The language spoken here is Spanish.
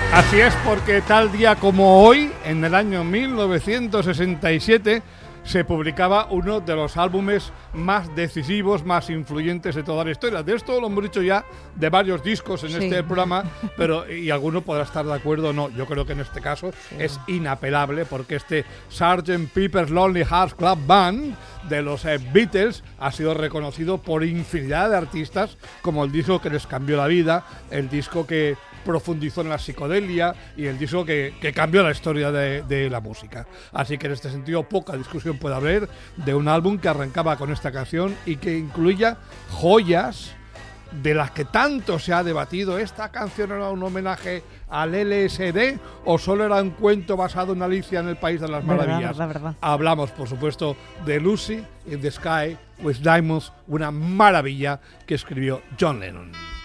Así es, porque tal día como hoy, en el año 1967, se publicaba uno de los álbumes más decisivos, más influyentes de toda la historia. De esto lo hemos dicho ya de varios discos en este programa, pero y alguno podrá estar de acuerdo o no. Yo creo que en este caso es inapelable, porque este Sgt. Pepper's Lonely Hearts Club Band de los Beatles ha sido reconocido por infinidad de artistas como el disco que les cambió la vida, el disco que profundizó en la psicodelia y el disco que cambió la historia de la música. Así que en este sentido poca discusión puede haber de un álbum que arrancaba con esta canción y que incluía joyas de las que tanto se ha debatido. ¿Esta canción era un homenaje al LSD o solo era un cuento basado en Alicia en el País de las Maravillas? Verdad. Hablamos, por supuesto, de Lucy in the Sky with Diamonds, una maravilla que escribió John Lennon.